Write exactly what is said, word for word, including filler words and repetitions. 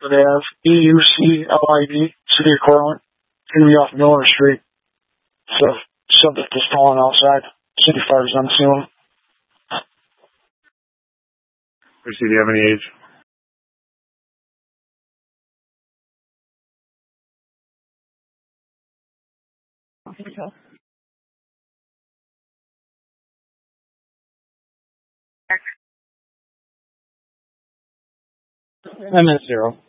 Bedford Avenue, E U C L I D, City of Cortland. It's going to be off Miller Street. So, subject is falling outside. City fire's on the ceiling. Chrissy, do you have any age? I'm at zero.